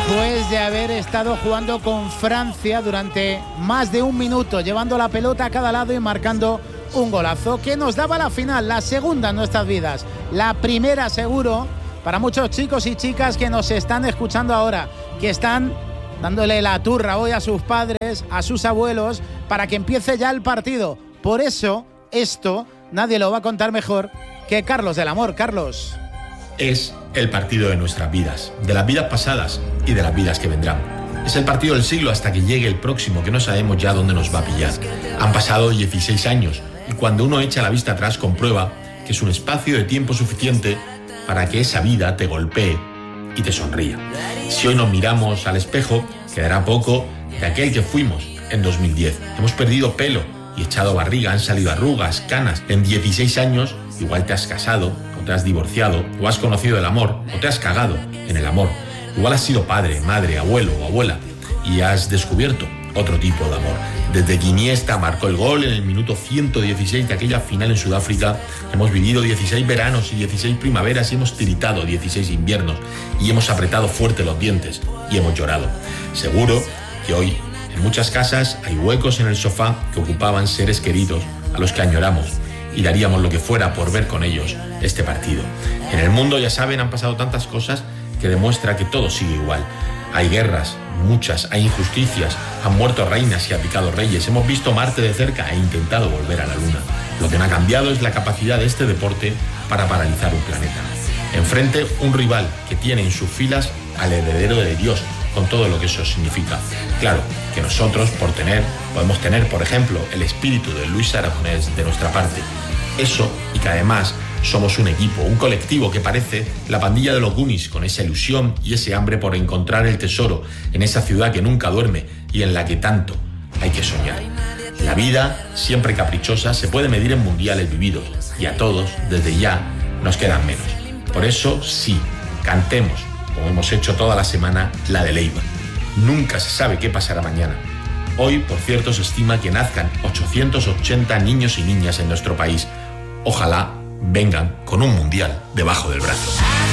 Después de haber estado jugando con Francia durante más de un minuto, llevando la pelota a cada lado y marcando un golazo que nos daba la final, la segunda en nuestras vidas, la primera seguro para muchos chicos y chicas que nos están escuchando ahora, que están dándole la turra hoy a sus padres, a sus abuelos, para que empiece ya el partido. Por eso, esto nadie lo va a contar mejor que Carlos del Amor. Carlos. Es el partido de nuestras vidas, de las vidas pasadas y de las vidas que vendrán. Es el partido del siglo hasta que llegue el próximo, que no sabemos ya dónde nos va a pillar. Han pasado 16 años y cuando uno echa la vista atrás comprueba que es un espacio de tiempo suficiente para que esa vida te golpee y te sonría. Si hoy nos miramos al espejo, quedará poco de aquel que fuimos en 2010. Hemos perdido pelo y echado barriga, han salido arrugas, canas. En 16 años igual te has casado, o te has divorciado, o has conocido el amor, o te has cagado en el amor. Igual has sido padre, madre, abuelo o abuela y has descubierto otro tipo de amor. Desde que Iniesta marcó el gol en el minuto 116 de aquella final en Sudáfrica, hemos vivido 16 veranos y 16 primaveras y hemos tiritado 16 inviernos y hemos apretado fuerte los dientes y hemos llorado. Seguro que hoy en muchas casas hay huecos en el sofá que ocupaban seres queridos a los que añoramos y daríamos lo que fuera por ver con ellos este partido. En el mundo, ya saben, han pasado tantas cosas que demuestra que todo sigue igual. Hay guerras, muchas, hay injusticias, han muerto reinas y ha picado reyes, hemos visto Marte de cerca e intentado volver a la Luna. Lo que no ha cambiado es la capacidad de este deporte para paralizar un planeta. Enfrente, un rival que tiene en sus filas al heredero de Dios, con todo lo que eso significa. Claro, que nosotros podemos tener, por ejemplo, el espíritu de Luis Aragonés de nuestra parte. Eso, y que además somos un equipo, un colectivo que parece la pandilla de los Goonies, con esa ilusión y ese hambre por encontrar el tesoro en esa ciudad que nunca duerme y en la que tanto hay que soñar. La vida, siempre caprichosa, se puede medir en mundiales vividos y a todos, desde ya, nos quedan menos. Por eso, sí, cantemos, como hemos hecho toda la semana, la de Leiva. Nunca se sabe qué pasará mañana. Hoy, por cierto, se estima que nazcan 880 niños y niñas en nuestro país. Ojalá vengan con un mundial debajo del brazo.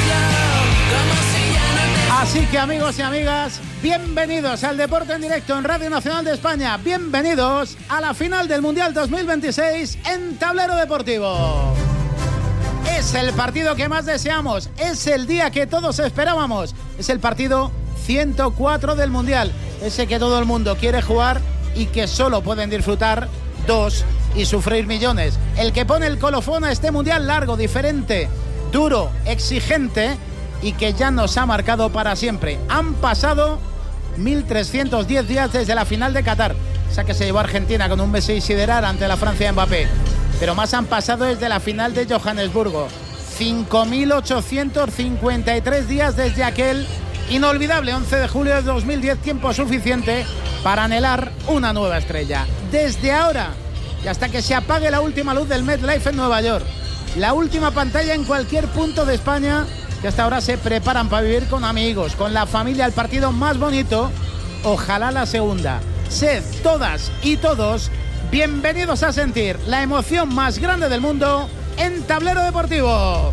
Así que, amigos y amigas, bienvenidos al Deporte en Directo en Radio Nacional de España. Bienvenidos a la final del Mundial 2026 en Tablero Deportivo. Es el partido que más deseamos, es el día que todos esperábamos, es el partido 104 del Mundial, ese que todo el mundo quiere jugar y que solo pueden disfrutar dos y sufrir millones. El que pone el colofón a este Mundial largo, diferente, duro, exigente y que ya nos ha marcado para siempre. Han pasado 1.310 días desde la final de Qatar, esa que se llevó a Argentina con un Messi siderar ante la Francia de Mbappé. Pero más han pasado desde la final de Johannesburgo. 5.853 días desde aquel inolvidable 11 de julio de 2010, tiempo suficiente para anhelar una nueva estrella. Desde ahora y hasta que se apague la última luz del MetLife en Nueva York, la última pantalla en cualquier punto de España, que hasta ahora se preparan para vivir con amigos, con la familia, el partido más bonito, ojalá la segunda. Sed todas y todos bienvenidos a sentir la emoción más grande del mundo en Tablero Deportivo.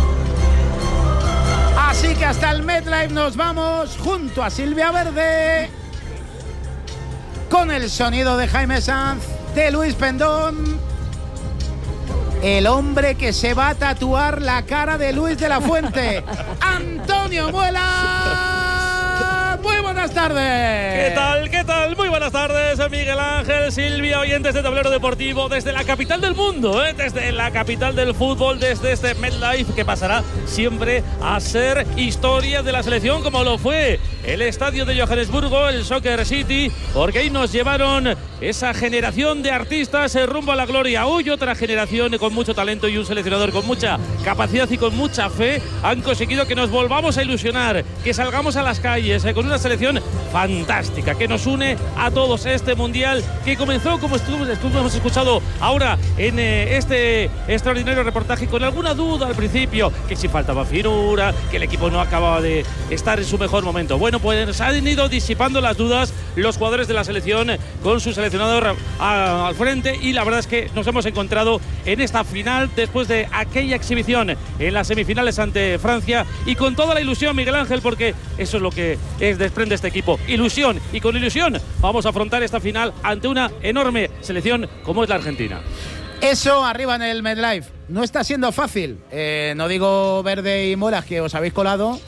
Así que hasta el MetLife nos vamos junto a Silvia Verde, con el sonido de Jaime Sanz, de Luis Pendón, el hombre que se va a tatuar la cara de Luis de la Fuente, Antonio Muela. Muy buenas tardes. ¿Qué tal? ¿Qué tal? Muy buenas tardes, Miguel Ángel, Silvia, oyentes de Tablero Deportivo, desde la capital del mundo, desde la capital del fútbol, desde este MetLife que pasará siempre a ser historia de la selección, como lo fue el estadio de Johannesburgo, el Soccer City, porque ahí nos llevaron esa generación de artistas rumbo a la gloria. Hoy otra generación con mucho talento y un seleccionador con mucha capacidad y con mucha fe han conseguido que nos volvamos a ilusionar, que salgamos a las calles con una selección fantástica. fantástica que nos une a todos este mundial que comenzó, como hemos escuchado ahora en este extraordinario reportaje, con alguna duda al principio, que si faltaba finura, que el equipo no acababa de estar en su mejor momento. Bueno, pues han ido disipando las dudas los jugadores de la selección con su seleccionador al frente, y la verdad es que nos hemos encontrado en esta final después de aquella exhibición en las semifinales ante Francia, y con toda la ilusión, Miguel Ángel, porque eso es lo que desprende este equipo, ilusión, y con ilusión vamos a afrontar esta final ante una enorme selección como es la Argentina. Eso arriba en el MetLife no está siendo fácil. No digo Verde y Molas, que os habéis colado.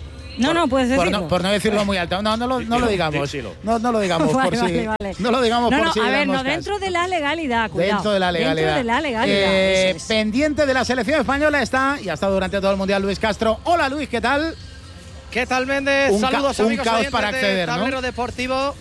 No, puedes decirlo. Por no decirlo muy alto. No lo digamos. No lo digamos por si. Vale. No lo digamos por si. A ver, no, dentro de la legalidad, cuidado. Dentro de la legalidad. Pendiente de la selección española está, y ha estado durante todo el mundial, Luis Castro. Hola, Luis, ¿qué tal? ¿Qué tal, Méndez? Saludos, amigos. Un caos para acceder, ¿no? Tablero deportivo.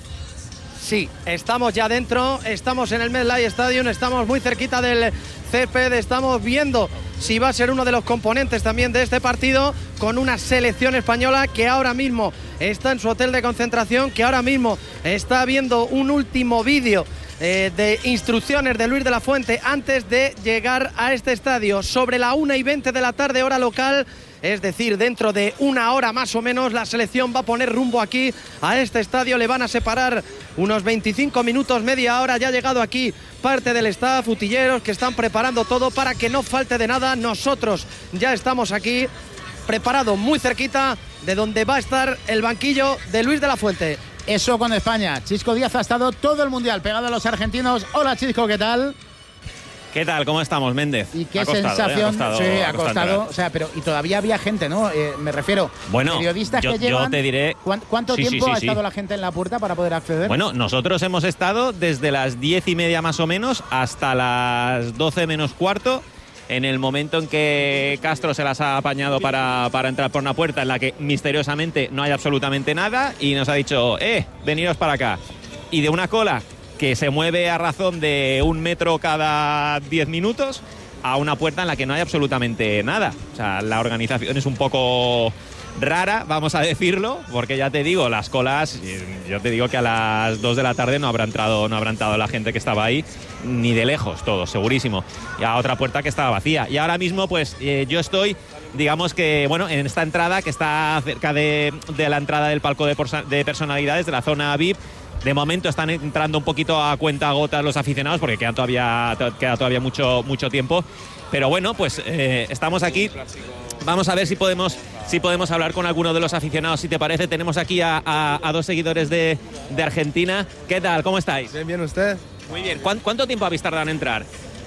Sí, estamos ya dentro, estamos en el MetLife Stadium, estamos muy cerquita del césped, estamos viendo si va a ser uno de los componentes también de este partido, con una selección española que ahora mismo está en su hotel de concentración, que ahora mismo está viendo un último vídeo de instrucciones de Luis de la Fuente antes de llegar a este estadio. Sobre la 1:20 de la tarde, hora local, es decir, dentro de una hora más o menos, la selección va a poner rumbo aquí a este estadio. Le van a separar unos 25 minutos, media hora. Ya ha llegado aquí parte del staff, utilleros, que están preparando todo para que no falte de nada. Nosotros ya estamos aquí, preparados muy cerquita de donde va a estar el banquillo de Luis de la Fuente. Eso con España. Chisco Díaz ha estado todo el mundial pegado a los argentinos. Hola, Chisco, ¿qué tal? ¿Qué tal? ¿Cómo estamos, Méndez? ¿Y qué sensación? Sí, ha costado. O sea, pero y todavía había gente, ¿no? Me refiero, bueno, periodistas que llevan. Yo te diré. ¿Cuánto tiempo ha estado la gente en la puerta para poder acceder? Bueno, nosotros hemos estado desde las 10:30 más o menos hasta las 12 menos cuarto. En el momento en que Castro se las ha apañado para entrar por una puerta en la que misteriosamente no hay absolutamente nada, y nos ha dicho, veniros para acá. Y de una cola que se mueve a razón de 1 metro cada 10 minutos a una puerta en la que no hay absolutamente nada. O sea, la organización es un poco rara, vamos a decirlo, porque ya te digo, las colas, yo te digo que a las 2 de la tarde no habrá entrado la gente que estaba ahí, ni de lejos, todo, segurísimo. Y a otra puerta que estaba vacía. Y ahora mismo, pues, yo estoy, digamos que, bueno, en esta entrada que está cerca de la entrada del palco de personalidades, de la zona VIP. De momento están entrando un poquito a cuentagotas los aficionados, porque queda todavía mucho tiempo. Pero bueno, pues estamos aquí. Vamos a ver si podemos hablar con alguno de los aficionados, si te parece. Tenemos aquí a 2 seguidores de Argentina. ¿Qué tal? ¿Cómo estáis? Bien, ¿usted? Muy bien. ¿Cuánto tiempo habéis tardado en entrar?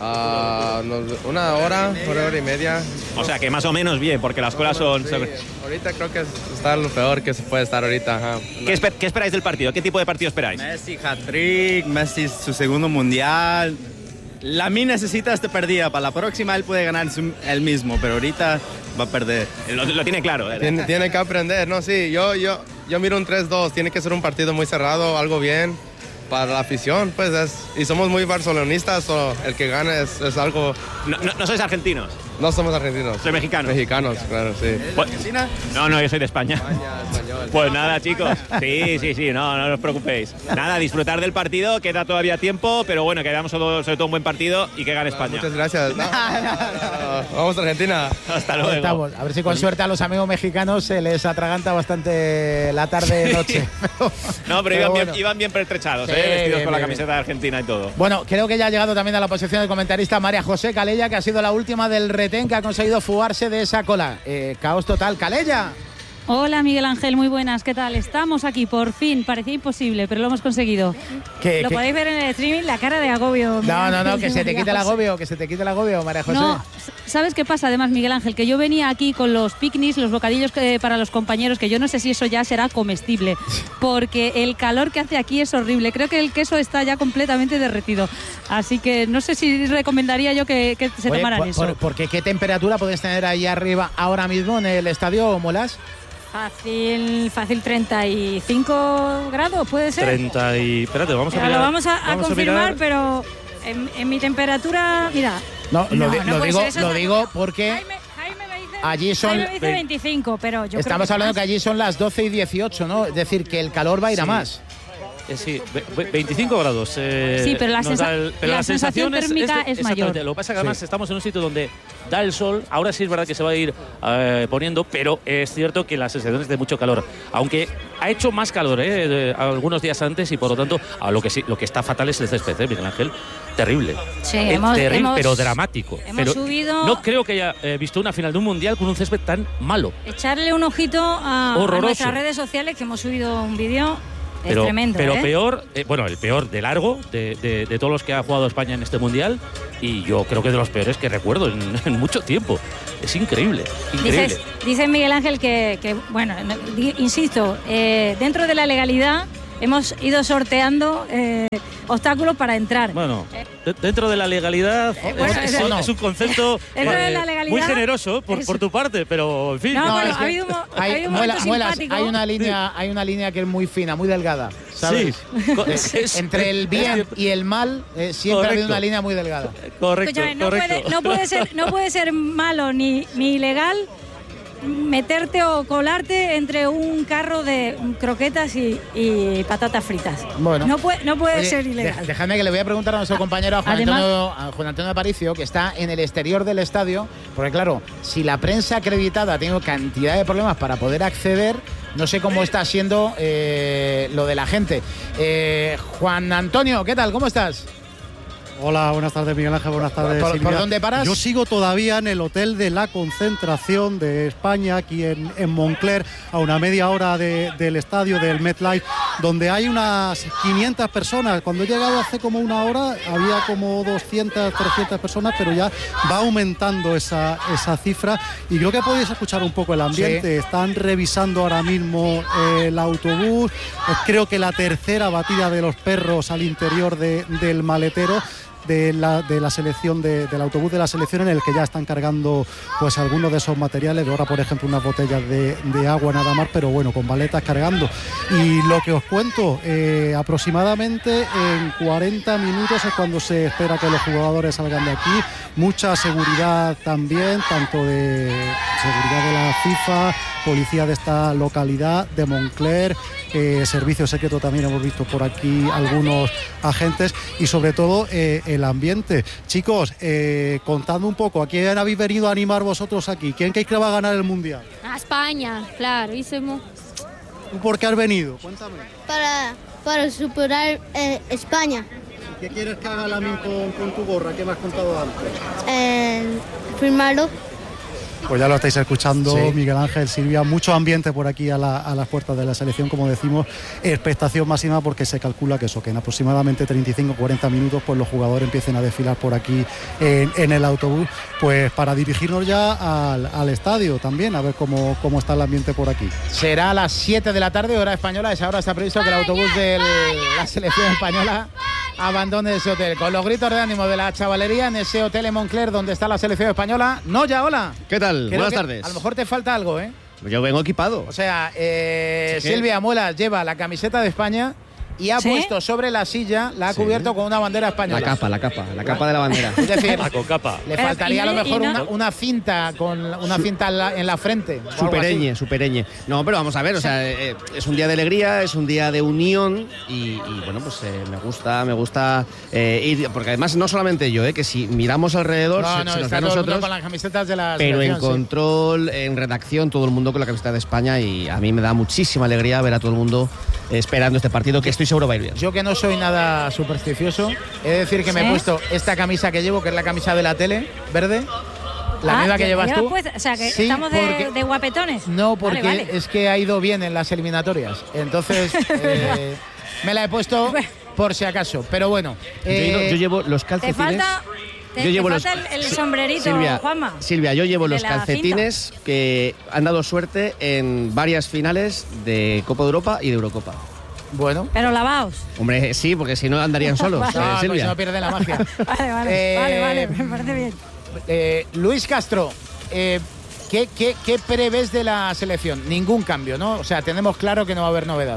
1 hora y media. O sea que más o menos bien, porque las colas son... Sí. Ahorita creo que está lo peor que se puede estar ahorita. Ajá. ¿Qué esperáis del partido? ¿Qué tipo de partido esperáis? Messi hat-trick, Messi su segundo mundial. Lamine necesita este partido. Para la próxima él puede ganar él mismo, pero ahorita va a perder. Lo tiene claro. Tiene que aprender, ¿no? Sí, yo miro un 3-2. Tiene que ser un partido muy cerrado, algo bien. Para la afición, pues y somos muy barcelonistas, o el que gane es algo... ¿No sois argentinos? No somos argentinos. ¿Sois mexicanos? Mexicanos, claro, sí. ¿Eres de Argentina? No, yo soy de España. Español. Pues nada, chicos. Sí, no os preocupéis. Nada, disfrutar del partido, queda todavía tiempo, pero bueno, que hagamos sobre todo un buen partido y que gane España. Muchas gracias. No. Vamos a Argentina. Hasta luego. Estamos. A ver si con suerte a los amigos mexicanos se les atraganta bastante la tarde-noche. pero iban bien pertrechados, vestidos con la camiseta de Argentina y todo. Bueno, creo que ya ha llegado también a la posición del comentarista María José Calella, que ha sido la última del retén, que ha conseguido fugarse de esa cola. Caos total. Calella. Hola, Miguel Ángel, muy buenas, ¿qué tal? Estamos aquí, por fin, parecía imposible, pero lo hemos conseguido. Lo podéis ver en el streaming, la cara de agobio. No, que se te quite el agobio, María José. No, ¿sabes qué pasa además, Miguel Ángel? Que yo venía aquí con los picnics, los bocadillos para los compañeros, que yo no sé si eso ya será comestible, porque el calor que hace aquí es horrible. Creo que el queso está ya completamente derretido, así que no sé si recomendaría yo que se tomaran eso. Porque ¿qué temperatura puedes tener ahí arriba ahora mismo en el estadio, Molas? Fácil 35 grados, ¿puede ser? Espérate, vamos a mirar. Lo vamos a confirmar, pero en mi temperatura, mira. Lo digo porque Jaime me dice, allí son... Jaime me dice 25, pero yo estamos creo que hablando que allí son las 12:18, ¿no? Es decir, que el calor va a ir a más. Sí, 25 grados. Sí, pero la sensación térmica es mayor. Lo que pasa es que además estamos en un sitio donde da el sol. Ahora sí es verdad que se va a ir poniendo, pero es cierto que la sensación es de mucho calor. Aunque ha hecho más calor algunos días antes y por lo tanto lo que está fatal es el césped, Miguel Ángel. Terrible. Sí, terrible, pero dramático. Subido. No creo que haya visto una final de un mundial con un césped tan malo. Echarle un ojito a nuestras redes sociales, que hemos subido un vídeo. Es tremendo. Pero peor, el peor de largo de todos los que ha jugado España en este mundial, y yo creo que de los peores que recuerdo en mucho tiempo. Es increíble. Dice Miguel Ángel que bueno, insisto, dentro de la legalidad hemos ido sorteando obstáculos para entrar. Bueno, dentro de la legalidad es un concepto muy generoso por tu parte, pero en fin. Hay una línea que es muy fina, muy delgada, ¿sabes? Sí. Entre el bien y el mal siempre ha habido una línea muy delgada. Correcto. Escúchame, no puede ser malo ni ilegal meterte o colarte entre un carro de croquetas y patatas fritas. Bueno, no puede ser ilegal. Déjame que le voy a preguntar a nuestro compañero a Juan Antonio Aparicio, que está en el exterior del estadio, porque claro, si la prensa acreditada ha tenido cantidad de problemas para poder acceder, no sé cómo está siendo lo de la gente. Juan Antonio, ¿qué tal? ¿Cómo estás? Hola, buenas tardes Miguel Ángel, buenas tardes Silvia. ¿Por dónde paras? Yo sigo todavía en el hotel de la concentración de España, aquí en Moncler, a una media hora del estadio del MetLife, donde hay unas 500 personas. Cuando he llegado hace como una hora había como 200, 300 personas, pero ya va aumentando esa cifra, y creo que podéis escuchar un poco el ambiente. Sí. Están revisando ahora mismo el autobús, creo que la tercera batida de los perros al interior del maletero de la selección, del autobús de la selección, en el que ya están cargando pues algunos de esos materiales. Ahora, por ejemplo, unas botellas de agua nada más, pero bueno, con maletas cargando. Y lo que os cuento, aproximadamente en 40 minutos es cuando se espera que los jugadores salgan de aquí. Mucha seguridad también, tanto de seguridad de la FIFA, policía de esta localidad, de Moncler, servicio secreto también hemos visto por aquí algunos agentes, y sobre todo el ambiente. Chicos, contadme un poco, ¿a quién habéis venido a animar vosotros aquí? ¿Quién creéis que va a ganar el Mundial? A España, claro. ¿Tú por qué has venido? Cuéntame. Para superar España. ¿Qué quieres que haga Lamine con tu gorra? ¿Qué me has contado antes? Firmarlo. Pues ya lo estáis escuchando, sí. Miguel Ángel, Silvia, mucho ambiente por aquí a las puertas de la selección, como decimos, expectación máxima, porque se calcula que en aproximadamente 35-40 minutos pues los jugadores empiecen a desfilar por aquí en el autobús, pues para dirigirnos ya al estadio también, a ver cómo está el ambiente por aquí. Será a las 7 de la tarde, hora española. Esa hora está previsto que el autobús de la selección española abandone ese hotel, con los gritos de ánimo de la chavalería en ese hotel en Moncler donde está la selección española. Noya, hola. ¿Qué tal? Buenas tardes. A lo mejor te falta algo, ¿eh? Yo vengo equipado. O sea, Silvia Muelas lleva la camiseta de España y ha puesto sobre la silla, la ha cubierto con una bandera española. La capa de la bandera. Es decir, con capa. Le faltaría a lo mejor una cinta en la frente. Supereñe. No, pero vamos a ver, o sea, es un día de alegría, es un día de unión y bueno, pues me gusta ir, porque además no solamente yo, que si miramos alrededor se nos ve a nosotros con las camisetas de la pero selección, en control, en redacción, todo el mundo con la camiseta de España, y a mí me da muchísima alegría ver a todo el mundo esperando este partido, que estoy seguro va a ir bien. Yo, que no soy nada supersticioso, he de decir que me he puesto esta camisa que llevo, que es la camisa de la tele, verde. La misma que llevas tú. Pues, o sea, que sí, estamos de guapetones. No, porque es que ha ido bien en las eliminatorias. Entonces, me la he puesto por si acaso. Pero bueno. Yo llevo los calcetines. Te falta el sombrerito, Juanma. Silvia, yo llevo los calcetines que han dado suerte en varias finales de Copa de Europa y de Eurocopa. Bueno. Pero lavaos. Hombre, sí, porque si no andarían solos. No, Silvia. Pues no pierde la magia. Vale, me parece bien. Luis Castro, ¿qué prevés de la selección? Ningún cambio, ¿no? O sea, tenemos claro que no va a haber novedad.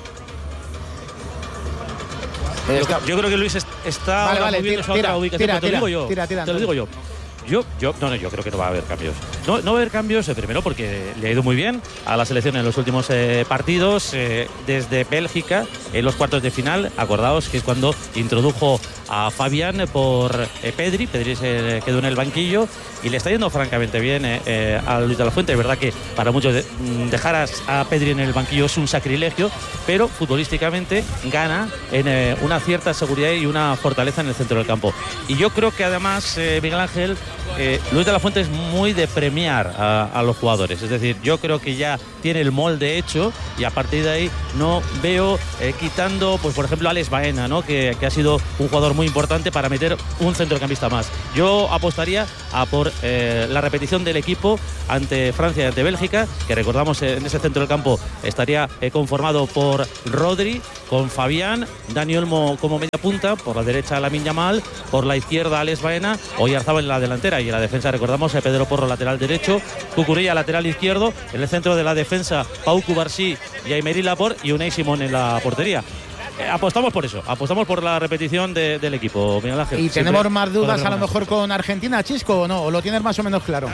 Yo creo que Luis está moviendo su otra ubicación. Te lo digo yo. Yo creo que no va a haber cambios. no va a haber cambios, primero porque le ha ido muy bien a la selección en los últimos partidos, desde Bélgica en los cuartos de final. Acordaos que es cuando introdujo a Fabián por Pedri se quedó en el banquillo y le está yendo francamente bien a Luis de la Fuente. Es verdad que para muchos dejar a Pedri en el banquillo es un sacrilegio, pero futbolísticamente gana en una cierta seguridad y una fortaleza en el centro del campo. Y yo creo que además, Miguel Ángel, Luis de la Fuente es muy de premiar a los jugadores. Es decir, yo creo que ya tiene el molde hecho y a partir de ahí no veo quitando, pues por ejemplo, a Alex Baena, ¿no? que ha sido un jugador muy importante para meter un centrocampista más. Yo apostaría por la repetición del equipo ante Francia y ante Bélgica, que recordamos en ese centro del campo estaría conformado por Rodri, con Fabián, Dani Olmo como media punta, por la derecha Lamine Yamal, por la izquierda Alex Baena, Oyarzabal en la delantera y en la defensa recordamos a Pedro Porro lateral derecho, Cucurella lateral izquierdo, en el centro de la defensa Pau Cubarsí y Aymeri Laporte y Unai Simón en la portería. Apostamos por eso, apostamos por la repetición del equipo, Miguel Ángel. ¿Y tenemos más dudas a lo mejor con Argentina, Chisco, o no? ¿O lo tienes más o menos claro?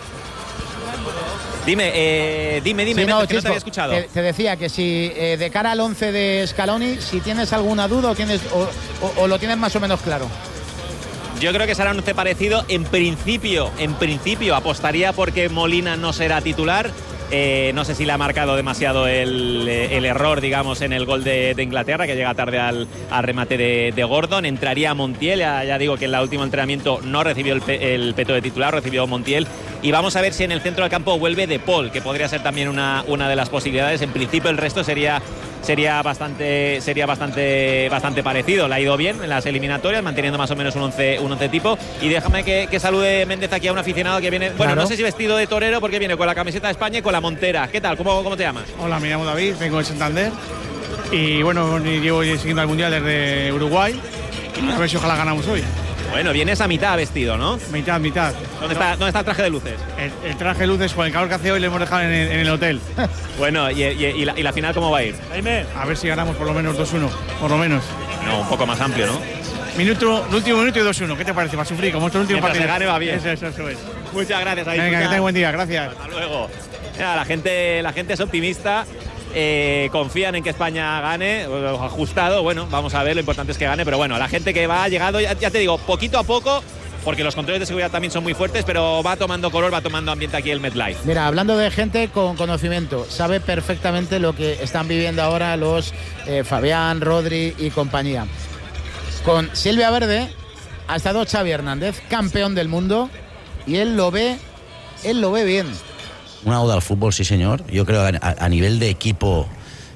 Dime, sí, no, Chisco, que no te había escuchado. Te decía que si de cara al 11 de Scaloni, si tienes alguna duda o lo tienes más o menos claro. Yo creo que será un 11 parecido. En principio apostaría porque Molina no será titular. No sé si le ha marcado demasiado el error, digamos, en el gol de Inglaterra, que llega tarde al remate de Gordon. Entraría Montiel, ya digo que en el último entrenamiento no recibió el peto de titular, recibió Montiel. Y vamos a ver si en el centro del campo vuelve De Paul, que podría ser también una de las posibilidades. En principio el resto sería bastante parecido. Le ha ido bien en las eliminatorias, manteniendo más o menos un 11 tipo. Y déjame que salude Méndez aquí a un aficionado que viene, bueno, no sé si vestido de torero, porque viene con la camiseta de España y con la montera. ¿Qué tal? ¿Cómo te llamas? Hola, me llamo David, vengo de Santander y bueno, llevo siguiendo al Mundial desde Uruguay y a ver si ojalá ganamos hoy. Bueno, vienes a mitad vestido, ¿no? Mitad. ¿Dónde está el traje de luces? El traje de luces, con el calor que hace hoy, le hemos dejado en el hotel. Bueno, ¿y la final cómo va a ir? A ver si ganamos por lo menos 2-1, por lo menos. No, un poco más amplio, ¿no? El último minuto y 2-1. ¿Qué te parece? Va a sufrir, como este último partido. Mientras se gane va bien. Eso es. Muchas gracias. Venga, que tenga buen día, gracias. Hasta luego. Mira, la gente es optimista. Confían en que España gane, ajustado, bueno, vamos a ver, lo importante es que gane, pero bueno, la gente que va llegando, ya te digo, poquito a poco, porque los controles de seguridad también son muy fuertes, pero va tomando color, va tomando ambiente aquí el MetLife. Mira, hablando de gente con conocimiento, sabe perfectamente lo que están viviendo ahora los Fabián, Rodri y compañía. Con Silvia Verde ha estado Xavi Hernández, campeón del mundo, y él lo ve bien. Una oda al fútbol, sí señor. Yo creo que a nivel de equipo,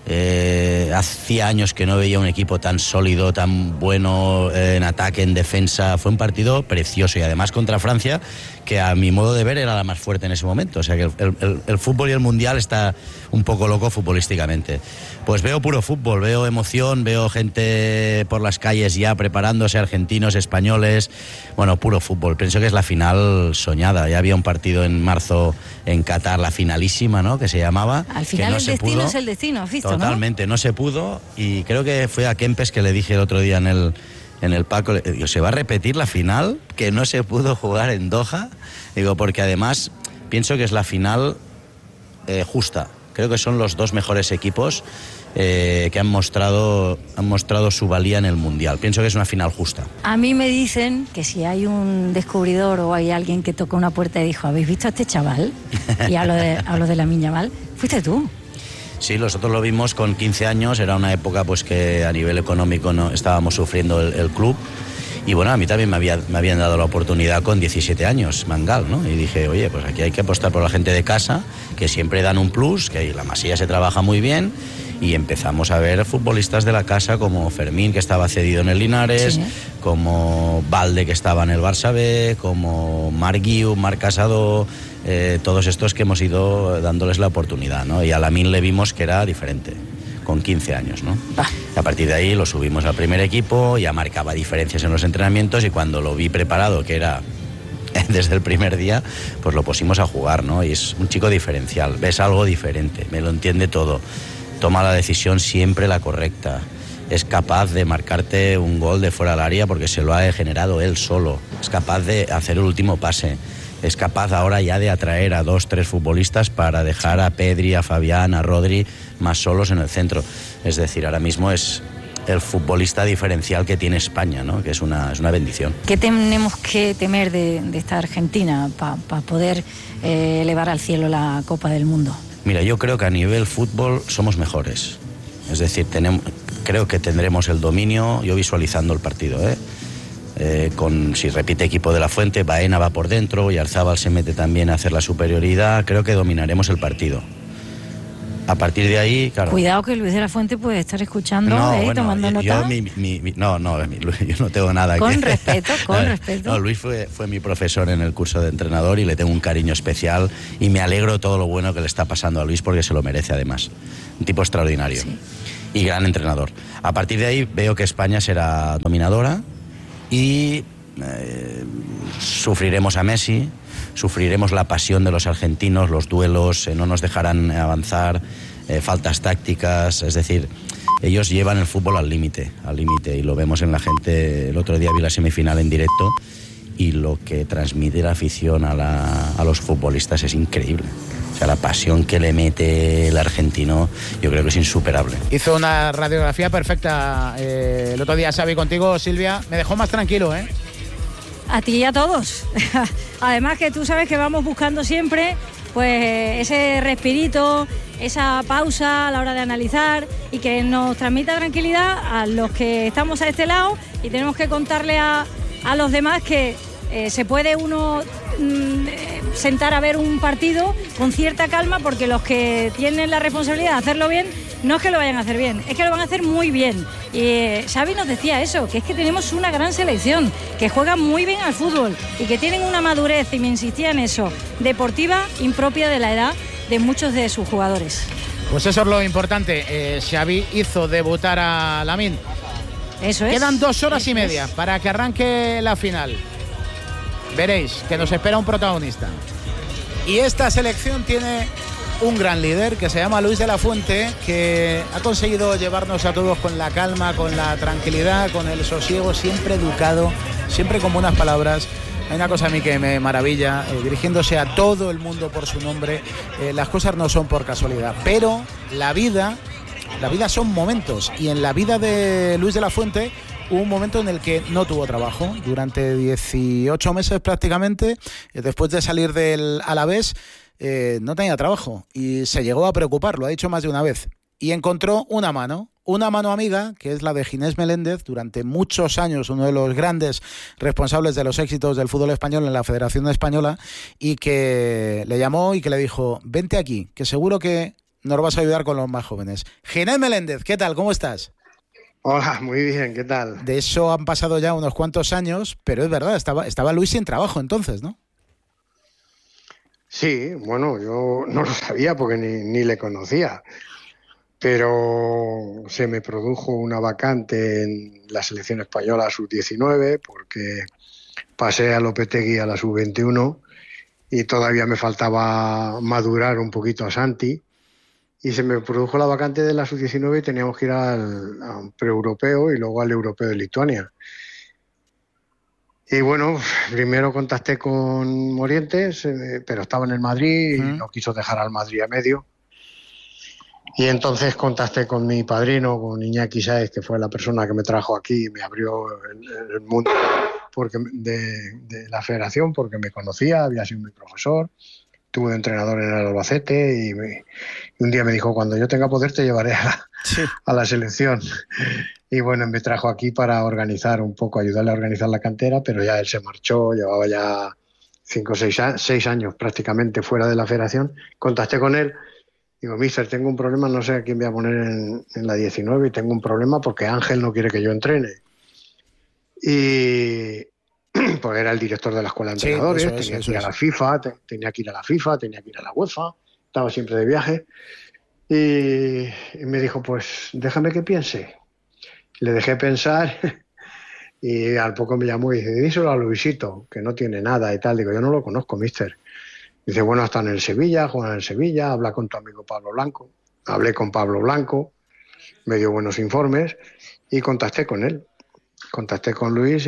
hacía años que no veía un equipo tan sólido, tan bueno en ataque, en defensa. Fue un partido precioso y además contra Francia, que a mi modo de ver era la más fuerte en ese momento. O sea que el fútbol y el mundial está un poco loco futbolísticamente. Pues veo puro fútbol, veo emoción, veo gente por las calles ya preparándose, argentinos, españoles. Bueno, puro fútbol. Pienso que es la final soñada. Ya había un partido en marzo en Qatar, la finalísima, ¿no?, que se llamaba. Al final el destino es el destino, ¿has visto? Totalmente, no se pudo. Y creo que fue a Kempes que le dije el otro día en el palco, digo, ¿se va a repetir la final que no se pudo jugar en Doha? Digo, porque además pienso que es la final justa. Creo que son los dos mejores equipos que han mostrado su valía en el Mundial. Pienso que es una final justa. A mí me dicen que si hay un descubridor o hay alguien que toca una puerta y dijo, ¿habéis visto a este chaval? Y hablo de Lamine Yamal. ¿Fuiste tú? Sí, nosotros lo vimos con 15 años, era una época pues que a nivel económico no estábamos sufriendo el club. Y bueno, a mí también me habían dado la oportunidad con 17 años, Mangal, ¿no? Y dije, oye, pues aquí hay que apostar por la gente de casa, que siempre dan un plus, que la Masía se trabaja muy bien. Y empezamos a ver futbolistas de la casa como Fermín, que estaba cedido en el Linares, sí, como Valde, que estaba en el Barça B, como Marc Guiu, Marc Casado, todos estos que hemos ido dándoles la oportunidad, ¿no? Y a Lamine le vimos que era diferente, con 15 años, ¿no? A partir de ahí lo subimos al primer equipo, ya marcaba diferencias en los entrenamientos y cuando lo vi preparado, que era desde el primer día, pues lo pusimos a jugar, ¿no? Y es un chico diferencial, ves algo diferente, me lo entiende todo. Toma la decisión siempre la correcta. Es capaz de marcarte un gol de fuera del área porque se lo ha generado él solo. Es capaz de hacer el último pase. es capaz ahora ya de atraer a 2-3 futbolistas para dejar a Pedri, a Fabián, a Rodri más solos en el centro. Es decir, ahora mismo es el futbolista diferencial que tiene España, ¿no? Que es una bendición. ¿Qué tenemos que temer de esta Argentina para poder elevar al cielo la Copa del Mundo? Mira, yo creo que a nivel fútbol somos mejores. Es decir, creo que tendremos el dominio, yo visualizando el partido, si repite equipo de la Fuente, Baena va por dentro y Arzábal se mete también a hacer la superioridad, creo que dominaremos el partido. A partir de ahí, claro. Cuidado que Luis de la Fuente puede estar escuchando, tomando nota. Yo no tengo nada que... Con respeto. No, Luis fue mi profesor en el curso de entrenador y le tengo un cariño especial y me alegro de todo lo bueno que le está pasando a Luis porque se lo merece además. Un tipo extraordinario y gran entrenador. A partir de ahí veo que España será dominadora y sufriremos a Messi, sufriremos la pasión de los argentinos, los duelos, no nos dejarán avanzar, faltas tácticas, es decir, ellos llevan el fútbol al límite y lo vemos en la gente. El otro día vi la semifinal en directo y lo que transmite la afición a los futbolistas es increíble. O sea, la pasión que le mete el argentino yo creo que es insuperable. Hizo una radiografía perfecta el otro día Xavi contigo, Silvia. Me dejó más tranquilo, ¿eh? A ti y a todos. Además que tú sabes que vamos buscando siempre pues ese respirito, esa pausa a la hora de analizar y que nos transmita tranquilidad a los que estamos a este lado y tenemos que contarle a los demás que se puede uno sentar a ver un partido con cierta calma, porque los que tienen la responsabilidad de hacerlo bien no es que lo vayan a hacer bien, es que lo van a hacer muy bien. Y Xavi nos decía eso, que es que tenemos una gran selección, que juega muy bien al fútbol y que tienen una madurez, y me insistía en eso, deportiva impropia de la edad de muchos de sus jugadores. Pues eso es lo importante. Xavi hizo debutar a Lamine. Eso es. Quedan 2 horas y media para que arranque la final. Veréis que nos espera un protagonista. Y esta selección tiene un gran líder que se llama Luis de la Fuente, que ha conseguido llevarnos a todos con la calma, con la tranquilidad, con el sosiego, siempre educado, siempre con buenas palabras. Hay una cosa a mí que me maravilla, dirigiéndose a todo el mundo por su nombre. Las cosas no son por casualidad, pero la vida son momentos, y en la vida de Luis de la Fuente hubo un momento en el que no tuvo trabajo durante 18 meses prácticamente. Después de salir del Alavés no tenía trabajo y se llegó a preocupar, lo ha dicho más de una vez, y encontró una mano amiga, que es la de Ginés Meléndez, durante muchos años uno de los grandes responsables de los éxitos del fútbol español en la Federación Española, y que le llamó y que le dijo: vente aquí, que seguro que nos vas a ayudar con los más jóvenes. Ginés Meléndez, ¿qué tal? ¿Cómo estás? Hola, muy bien, ¿qué tal? De eso han pasado ya unos cuantos años, pero es verdad, estaba Luis sin trabajo entonces, ¿no? Sí, bueno, yo no lo sabía porque ni le conocía, pero se me produjo una vacante en la selección española sub-19 porque pasé a Lopetegui a la sub-21 y todavía me faltaba madurar un poquito a Santi. Y se me produjo la vacante de la sub-19 y teníamos que ir a un pre-europeo y luego al europeo de Lituania. Y bueno, primero contacté con Morientes, pero estaba en el Madrid y no quiso dejar al Madrid a medio. Y entonces contacté con mi padrino, con Iñaki Sáez, que fue la persona que me trajo aquí y me abrió el mundo de la federación, porque me conocía, había sido mi profesor. Estuve de entrenador en el Albacete y un día me dijo: cuando yo tenga poder te llevaré a la selección. Y bueno, me trajo aquí para organizar un poco, ayudarle a organizar la cantera, pero ya él se marchó, llevaba ya 5 o 6 años prácticamente fuera de la federación. Contacté con él, digo: míster, tengo un problema, no sé a quién voy a poner en la 19 y tengo un problema porque Ángel no quiere que yo entrene. Y pues era el director de la escuela de entrenadores, tenía que ir a la FIFA, tenía que ir a la FIFA, tenía que ir a la UEFA, estaba siempre de viaje. Y me dijo: pues déjame que piense. Le dejé pensar y al poco me llamó y dice: díselo a Luisito, que no tiene nada y tal. Digo: yo no lo conozco, mister. Dice: bueno, está en el Sevilla, juega en el Sevilla, habla con tu amigo Pablo Blanco. Hablé con Pablo Blanco, me dio buenos informes y contacté con él. Contacté con Luis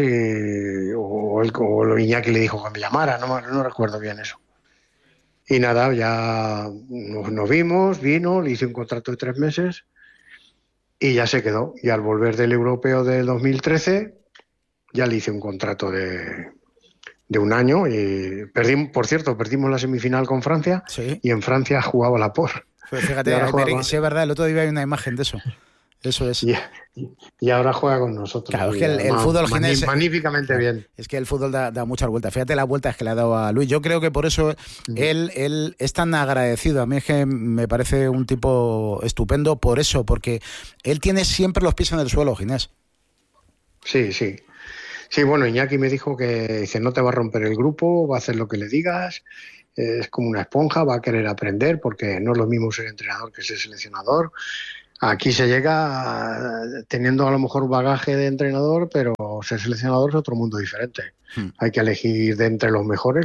o Iñaki le dijo que me llamara, no recuerdo bien eso. Y nada, ya nos vimos, vino, le hice un contrato de 3 meses y ya se quedó. Y al volver del europeo del 2013, ya le hice un contrato de 1 año. Y perdimos la semifinal con Francia, sí. Y en Francia jugaba la POR. Pues fíjate, sí, es verdad, el otro día hay una imagen de eso. Eso es. Y ahora juega con nosotros. Claro, es que el fútbol ginés... Magníficamente bien. Es que el fútbol da muchas vueltas. Fíjate las vueltas que le ha dado a Luis. Yo creo que por eso él es tan agradecido. A mí es que me parece un tipo estupendo por eso, porque él tiene siempre los pies en el suelo, Ginés. Sí. Sí, bueno, Iñaki me dijo que dice, no te va a romper el grupo, va a hacer lo que le digas, es como una esponja, va a querer aprender, porque no es lo mismo ser entrenador que ser seleccionador. Aquí se llega teniendo a lo mejor bagaje de entrenador, pero ser seleccionador es otro mundo diferente. Hay que elegir de entre los mejores,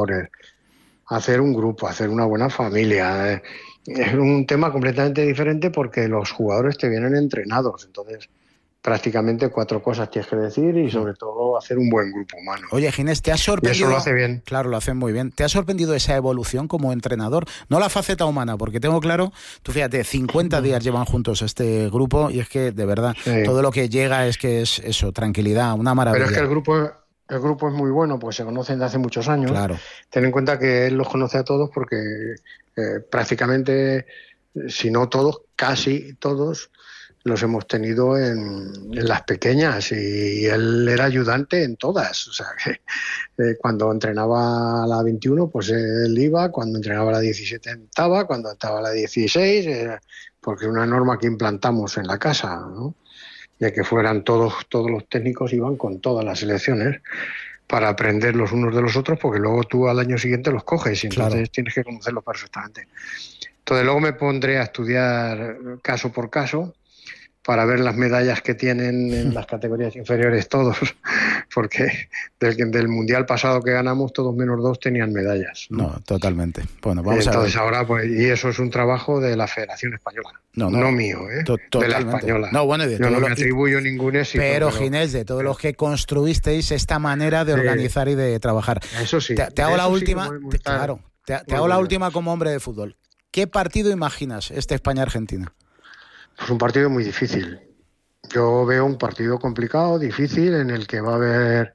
hacer un grupo, hacer una buena familia. Es un tema completamente diferente porque los jugadores te vienen entrenados, entonces prácticamente 4 cosas tienes que decir y sobre todo hacer un buen grupo humano. Oye, Ginés, ¿te ha sorprendido? Y eso lo hace bien. Claro, lo hace muy bien. ¿Te ha sorprendido esa evolución como entrenador? No la faceta humana, porque tengo claro, tú fíjate, 50 días llevan juntos este grupo y es que, de verdad, todo lo que llega es que es eso, tranquilidad, una maravilla. Pero es que el grupo es muy bueno, porque se conocen de hace muchos años. Claro. Ten en cuenta que él los conoce a todos porque prácticamente, si no todos, casi todos, los hemos tenido en las pequeñas y él era ayudante en todas. O sea, que cuando entrenaba a la 21, pues él iba, cuando entrenaba a la 17 estaba, cuando estaba a la 16, porque es una norma que implantamos en la casa, ¿no? De que fueran todos los técnicos iban con todas las selecciones para aprender los unos de los otros, porque luego tú al año siguiente los coges y entonces tienes que conocerlos perfectamente. Entonces luego me pondré a estudiar caso por caso para ver las medallas que tienen en las categorías inferiores todos, porque del mundial pasado que ganamos, todos menos 2 tenían medallas. No, totalmente. Bueno, vamos a ver. Entonces ahora, pues, y eso es un trabajo de la Federación Española, no mío, de la española. No, bueno, yo no me atribuyo ningún éxito. Pero Ginés, de todos los que construisteis esta manera de organizar y de trabajar. Eso sí. Te hago la última, te hago la última como hombre de fútbol. ¿Qué partido imaginas España-Argentina? Pues un partido muy difícil. Yo veo un partido complicado, difícil, en el que va a haber...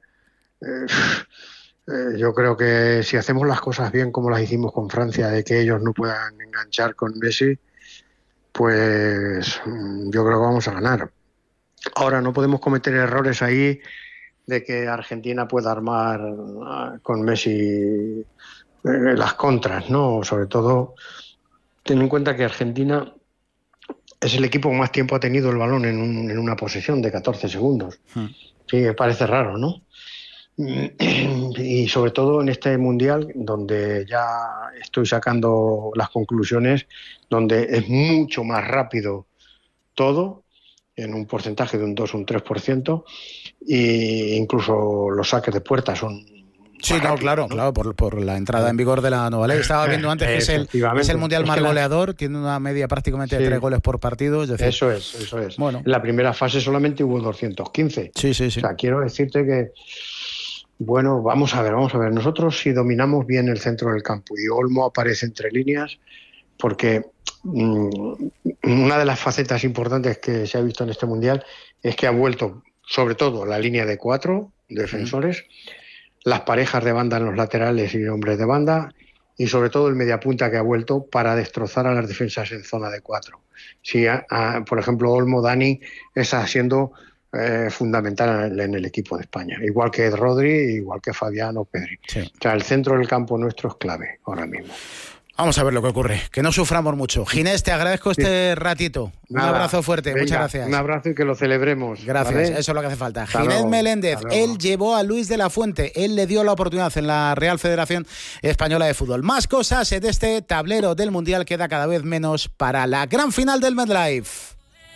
yo creo que si hacemos las cosas bien como las hicimos con Francia, de que ellos no puedan enganchar con Messi, pues yo creo que vamos a ganar. Ahora, no podemos cometer errores ahí de que Argentina pueda armar con Messi las contras, ¿no? Sobre todo, ten en cuenta que Argentina es el equipo que más tiempo ha tenido el balón en una posesión de 14 segundos. Sí, parece raro, ¿no? Y sobre todo en este Mundial, donde ya estoy sacando las conclusiones, donde es mucho más rápido todo, en un porcentaje de un 2 o un 3%, e incluso los saques de puerta son... Sí, no, claro, por la entrada en vigor de la nueva ley. Estaba viendo antes que es el mundial más goleador, tiene una media prácticamente de 3 goles por partido. Es decir, eso es. Bueno. En la primera fase solamente hubo 215. Sí. O sea, quiero decirte que, bueno, vamos a ver. Nosotros si dominamos bien el centro del campo y Olmo aparece entre líneas, porque una de las facetas importantes que se ha visto en este mundial es que ha vuelto, sobre todo, la línea de 4 defensores, las parejas de banda en los laterales y hombres de banda, y sobre todo el mediapunta que ha vuelto para destrozar a las defensas en zona de 4. Sí, por ejemplo, Olmo, Dani está siendo fundamental en el equipo de España, igual que Rodri, igual que Fabián o Pedri. Sí. O sea, el centro del campo nuestro es clave ahora mismo. Vamos a ver lo que ocurre, que no suframos mucho. Ginés, te agradezco este ratito. Un abrazo fuerte, venga, muchas gracias. Un abrazo y que lo celebremos. Gracias, ¿vale? eso es lo que hace falta. Hasta Ginés luego. Meléndez, Hasta luego. él llevó a Luis de la Fuente, él le dio la oportunidad en la Real Federación Española de Fútbol. Más cosas de este tablero del Mundial, queda cada vez menos para la gran final del MetLife.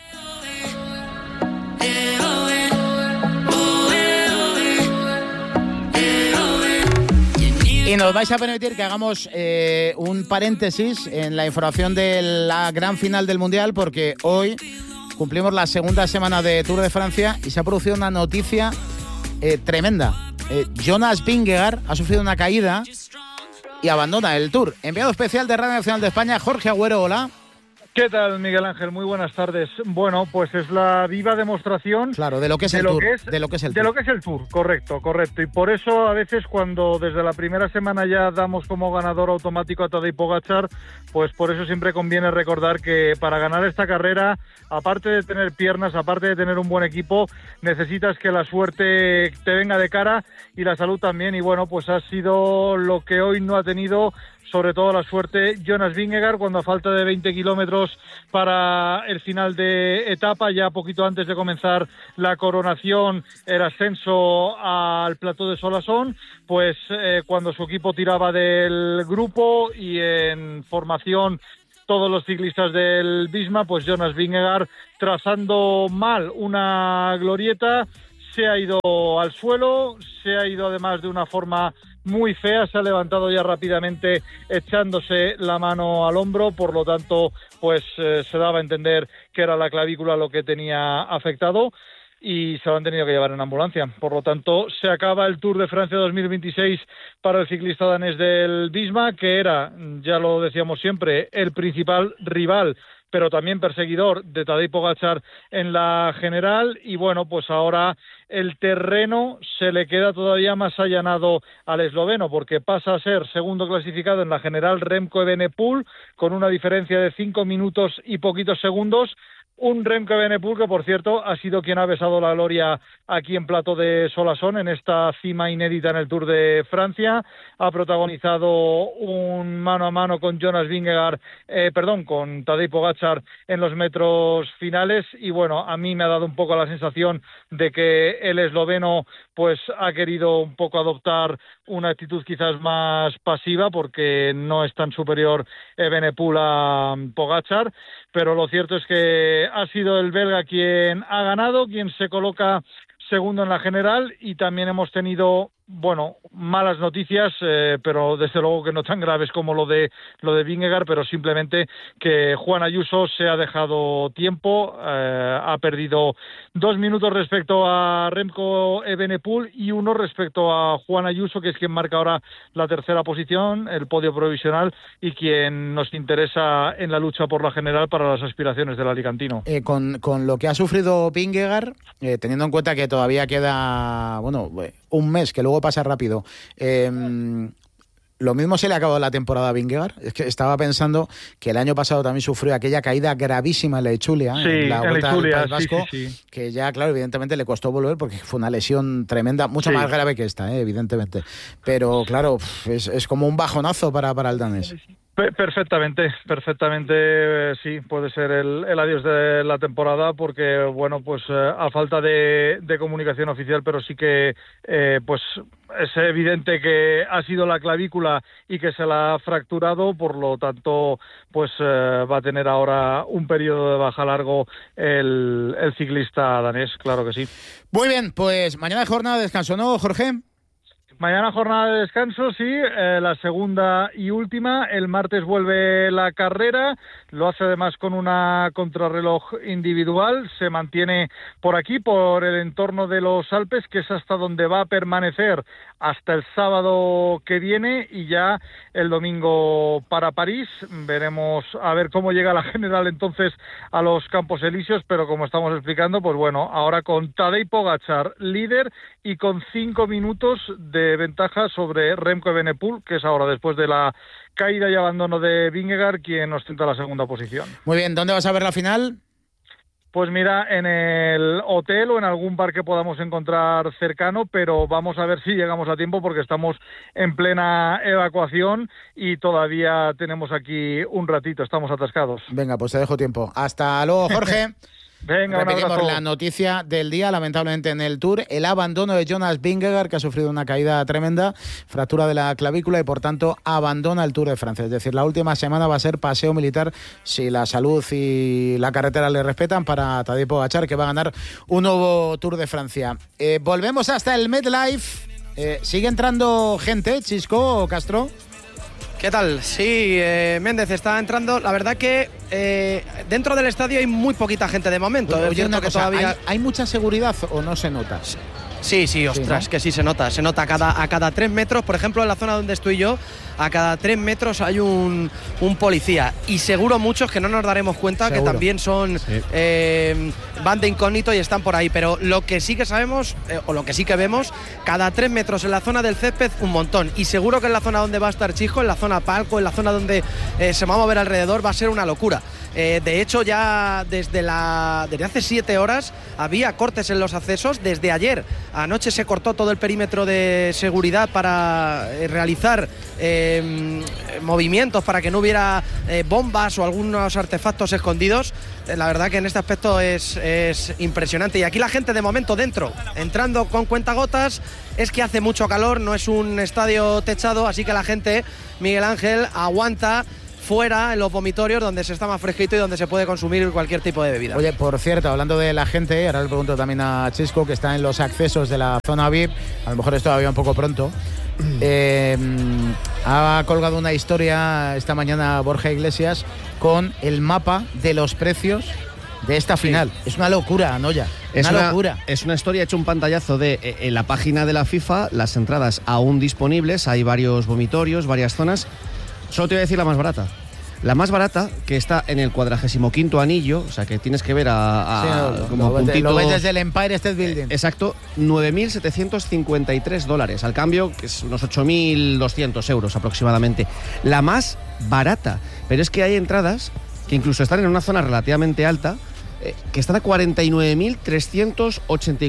Y nos vais a permitir que hagamos un paréntesis en la información de la gran final del Mundial, porque hoy cumplimos la segunda semana de Tour de Francia y se ha producido una noticia tremenda. Jonas Vingegaard ha sufrido una caída y abandona el Tour. Enviado especial de Radio Nacional de España, Jorge Agüero, hola. ¿Qué tal, Miguel Ángel? Muy buenas tardes. Bueno, pues es la viva demostración... Claro, de lo que es el Tour. De lo que es el Tour, correcto. Y por eso, a veces, cuando desde la primera semana ya damos como ganador automático a Tadej Pogačar, pues por eso siempre conviene recordar que para ganar esta carrera, aparte de tener piernas, aparte de tener un buen equipo, necesitas que la suerte te venga de cara y la salud también. Y bueno, pues ha sido lo que hoy no ha tenido... sobre todo la suerte Jonas Vingegaard, cuando a falta de 20 kilómetros para el final de etapa, ya poquito antes de comenzar la coronación, el ascenso al plató de Solasson, pues cuando su equipo tiraba del grupo y en formación todos los ciclistas del Visma, pues Jonas Vingegaard, trazando mal una glorieta, se ha ido al suelo, se ha ido además de una forma muy fea, se ha levantado ya rápidamente echándose la mano al hombro, por lo tanto pues se daba a entender que era la clavícula lo que tenía afectado y se lo han tenido que llevar en ambulancia. Por lo tanto, se acaba el Tour de Francia 2026 para el ciclista danés del Visma, que era, ya lo decíamos siempre, el principal rival pero también perseguidor de Tadej Pogačar en la general, y bueno, pues ahora el terreno se le queda todavía más allanado al esloveno, porque pasa a ser segundo clasificado en la general Remco Evenepoel, con una diferencia de 5 minutos y poquitos segundos. Un Remco Evenepoel que, por cierto, ha sido quien ha besado la gloria aquí en Plató de Solasson, en esta cima inédita en el Tour de Francia. Ha protagonizado un mano a mano con Jonas Vingegaard, con Tadej Pogačar en los metros finales. Y bueno, a mí me ha dado un poco la sensación de que el esloveno pues ha querido un poco adoptar una actitud quizás más pasiva, porque no es tan superior Evenepoel a Pogačar, pero lo cierto es que ha sido el belga quien ha ganado, quien se coloca segundo en la general, y también hemos tenido, bueno, malas noticias, pero desde luego que no tan graves como lo de Vingegaard, pero simplemente que Juan Ayuso se ha dejado tiempo, ha perdido 2 minutos respecto a Remco Evenepoel y 1 respecto a Juan Ayuso, que es quien marca ahora la tercera posición, el podio provisional, y quien nos interesa en la lucha por la general para las aspiraciones del alicantino. Con lo que ha sufrido Vingegaard, teniendo en cuenta que todavía queda, un mes, que luego pasa rápido. Lo mismo se le ha acabado la temporada a Vingegaard. Es que estaba pensando que el año pasado también sufrió aquella caída gravísima en la Echulia, en la Vuelta al País Vasco, que ya, claro, evidentemente le costó volver porque fue una lesión tremenda, mucho más grave que esta, evidentemente. Pero, claro, es como un bajonazo para el danés. Perfectamente, sí, puede ser el adiós de la temporada, porque, bueno, pues a falta de comunicación oficial, pero sí que, pues es evidente que ha sido la clavícula y que se la ha fracturado, por lo tanto, pues va a tener ahora un periodo de baja largo el ciclista danés, claro que sí. Muy bien, pues mañana jornada de descanso, ¿no, Jorge? Mañana jornada de descanso, sí, la segunda y última. El martes vuelve la carrera, lo hace además con una contrarreloj individual, se mantiene por aquí, por el entorno de los Alpes, que es hasta donde va a permanecer hasta el sábado que viene, y ya el domingo para París. Veremos a ver cómo llega la general entonces a los Campos Elíseos, pero como estamos explicando, pues bueno, ahora con Tadej Pogačar líder y con 5 minutos de ventaja sobre Remco Evenepoel, que es ahora, después de la caída y abandono de Vingegaard, quien ostenta la segunda posición. Muy bien, ¿dónde vas a ver la final? Pues mira, en el hotel o en algún bar que podamos encontrar cercano, pero vamos a ver si llegamos a tiempo, porque estamos en plena evacuación y todavía tenemos aquí un ratito, estamos atascados. Venga, pues te dejo tiempo. Hasta luego, Jorge. Venga, repetimos la noticia del día, lamentablemente en el Tour, el abandono de Jonas Vingegaard, que ha sufrido una caída tremenda, fractura de la clavícula, y por tanto abandona el Tour de Francia. Es decir, la última semana va a ser paseo militar, si la salud y la carretera le respetan, para Tadej Pogačar, que va a ganar un nuevo Tour de Francia. Volvemos hasta el MetLife. ¿Sigue entrando gente, Chisco o Castro? ¿Qué tal? Sí, Méndez está entrando. La verdad que dentro del estadio hay muy poquita gente de momento. Oye, una cosa, todavía... ¿hay mucha seguridad o no se nota? Sí, ostras, ¿no? Que sí se nota a cada 3 metros, por ejemplo, en la zona donde estoy yo, a cada 3 metros hay un policía, y seguro muchos que no nos daremos cuenta, seguro, que también son van de incógnito y están por ahí, pero lo que sí que sabemos, o lo que sí que vemos, cada 3 metros en la zona del césped un montón, y seguro que en la zona donde va a estar Chico, en la zona palco, en la zona donde se va a mover alrededor, va a ser una locura. De hecho, ya desde hace 7 horas había cortes en los accesos. Desde ayer anoche se cortó todo el perímetro de seguridad para realizar movimientos, para que no hubiera bombas o algunos artefactos escondidos. La verdad que en este aspecto es impresionante. Y aquí la gente de momento dentro, entrando con cuentagotas. Es que hace mucho calor, no es un estadio techado, así que la gente, Miguel Ángel, aguanta fuera en los vomitorios, donde se está más fresquito y donde se puede consumir cualquier tipo de bebida. Oye, por cierto, hablando de la gente, ahora le pregunto también a Chisco, que está en los accesos de la zona VIP, a lo mejor es todavía un poco pronto. Ha colgado una historia esta mañana Borja Iglesias con el mapa de los precios de esta final. Sí. Es una locura, Noya. Locura. Es una historia, he hecho un pantallazo de en la página de la FIFA, las entradas aún disponibles, hay varios vomitorios, varias zonas. Solo te voy a decir la más barata. La más barata, que está en el 45º anillo, o sea que tienes que ver como puntito. Lo ves desde el Empire State Building. Exacto, $9.753. Al cambio, que es unos 8.200 euros aproximadamente. La más barata. Pero es que hay entradas que incluso están en una zona relativamente alta, que están a $49.384.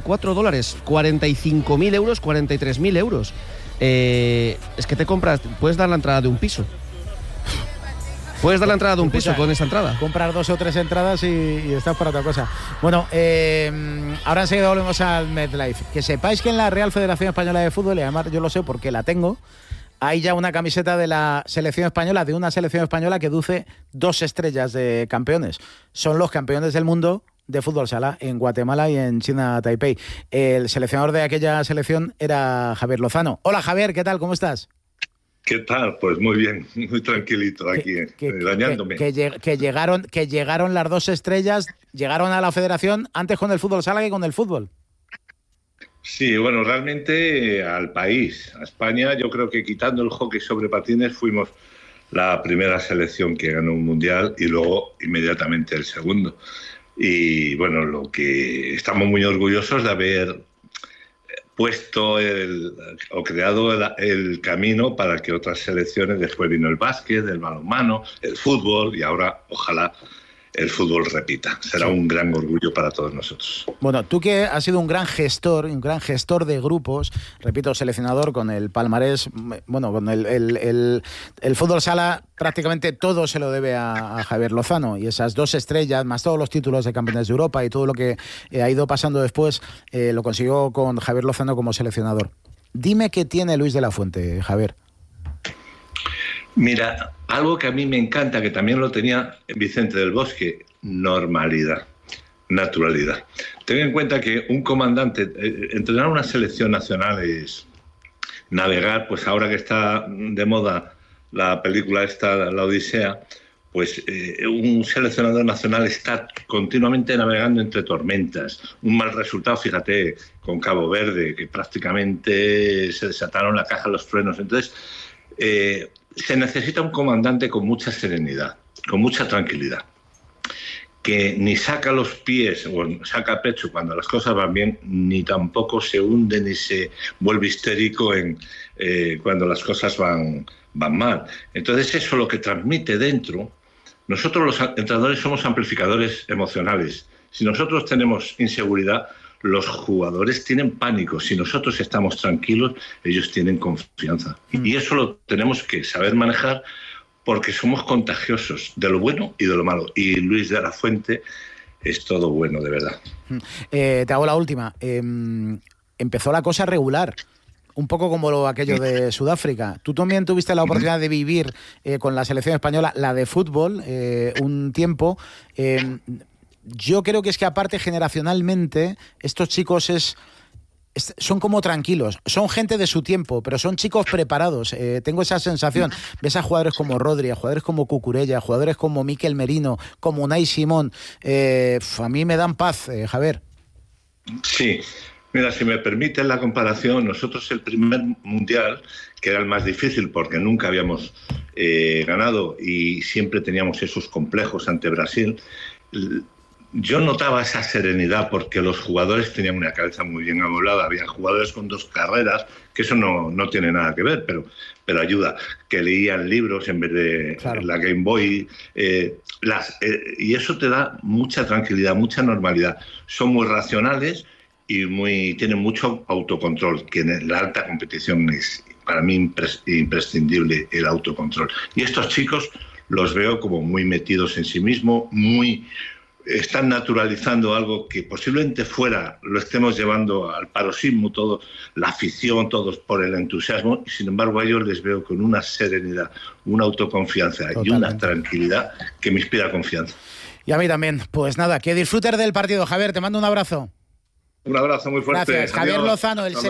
$45.000 euros, $43.000 euros. Es que te compras, puedes dar la entrada de un piso. Puedes dar la entrada de un piso con esa entrada. Comprar 2 o 3 entradas y estás para otra cosa. Bueno, ahora enseguida volvemos al MetLife. Que sepáis que en la Real Federación Española de Fútbol, y además yo lo sé porque la tengo, hay ya una camiseta de la selección española, de una selección española que luce 2 estrellas de campeones. Son los campeones del mundo de fútbol sala en Guatemala y en China Taipei. El seleccionador de aquella selección era Javier Lozano. Hola Javier, ¿qué tal? ¿Cómo estás? ¿Qué tal? Pues muy bien, muy tranquilito aquí, dañándome. Que llegaron las 2 estrellas, llegaron a la federación antes con el fútbol sala que con el fútbol. Sí, bueno, realmente al país, a España, yo creo que quitando el hockey sobre patines fuimos la primera selección que ganó un mundial y luego inmediatamente el segundo. Y bueno, lo que estamos muy orgullosos de haber puesto o creado el camino para que otras selecciones, después vino el básquet, el balonmano, el fútbol y ahora ojalá el fútbol repita. Será un gran orgullo para todos nosotros. Bueno, tú que has sido un gran gestor de grupos, repito, seleccionador con el palmarés, bueno, con el fútbol sala, prácticamente todo se lo debe a Javier Lozano, y esas 2 estrellas, más todos los títulos de campeones de Europa y todo lo que ha ido pasando después, lo consiguió con Javier Lozano como seleccionador. Dime qué tiene Luis de la Fuente, Javier. Mira, algo que a mí me encanta, que también lo tenía Vicente del Bosque: normalidad, naturalidad. Ten en cuenta que un comandante, entrenar una selección nacional es navegar, pues ahora que está de moda la película esta, La Odisea, pues un seleccionador nacional está continuamente navegando entre tormentas. Un mal resultado, fíjate, con Cabo Verde, que prácticamente se desataron la caja los truenos. Entonces, se necesita un comandante con mucha serenidad, con mucha tranquilidad, que ni saca los pies o saca pecho cuando las cosas van bien, ni tampoco se hunde ni se vuelve histérico cuando las cosas van mal. Entonces eso lo que transmite dentro. Nosotros los entrenadores somos amplificadores emocionales. Si nosotros tenemos inseguridad, los jugadores tienen pánico. Si nosotros estamos tranquilos, ellos tienen confianza. Y eso lo tenemos que saber manejar, porque somos contagiosos de lo bueno y de lo malo. Y Luis de la Fuente es todo bueno, de verdad. Te hago la última. Empezó la cosa regular, un poco como aquello de Sudáfrica. Tú también tuviste la oportunidad de vivir con la selección española, la de fútbol, un tiempo. Yo creo que es que aparte generacionalmente estos chicos es son como tranquilos, son gente de su tiempo, pero son chicos preparados. Tengo esa sensación. Ves a jugadores como Rodri, a jugadores como Cucurella, a jugadores como Mikel Merino, como Unai Simón. A mí me dan paz, Javier. Sí. Mira, si me permiten la comparación, nosotros el primer mundial, que era el más difícil porque nunca habíamos ganado y siempre teníamos esos complejos ante Brasil, yo notaba esa serenidad porque los jugadores tenían una cabeza muy bien amoblada. Había jugadores con 2 carreras, que eso no tiene nada que ver, pero ayuda, que leían libros en vez de la Game Boy. Y eso te da mucha tranquilidad, mucha normalidad. Son muy racionales y tienen mucho autocontrol, que en la alta competición es para mí imprescindible el autocontrol. Y estos chicos los veo como muy metidos en sí mismos, están naturalizando algo que posiblemente fuera lo estemos llevando al paroxismo, todo, la afición, todos por el entusiasmo, y sin embargo a ellos les veo con una serenidad, una autoconfianza y una tranquilidad que me inspira confianza. Y a mí también. Pues nada, que disfrutes del partido, Javier, te mando un abrazo. Un abrazo muy fuerte. Gracias, Javier Lozano, el